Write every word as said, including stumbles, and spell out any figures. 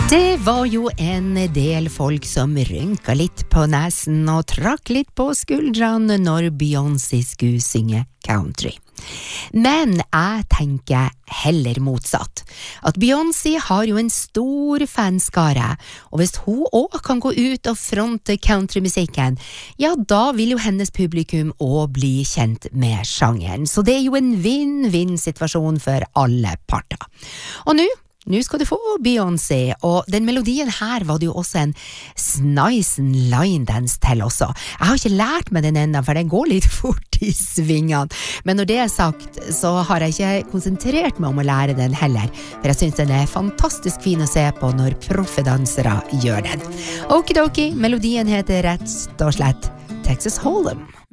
Det var jo en del folk som rynka litt på nesen og trakk litt på skuldrene når Beyoncé skulle synge country. Men jeg tenker heller motsatt. At Beyoncé har jo en stor fanskare, og hvis hun også kan gå ut og fronte countrymusikken, ja, da vil jo hennes publikum også bli kjent med sjangeren. Så det er jo en vinn-vinn-situasjon for alle parter. Og nå Nå skal du få Beyoncé, og den melodien her var det jo også en nice line dance til også. Jeg har ikke lært meg den enda, for den går litt fort i svingene. Men når det er sagt, så har jeg ikke konsentrert meg om å lære den heller, for jeg synes den er fantastisk fin å se på når proffe dansere gjør den. Okidoki, melodien heter rett og slett Texas Hold'em.